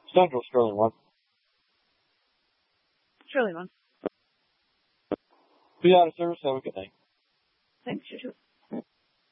Central Sterling 1. Sterling 1. Be out of service. Have a good night. Thanks, you too.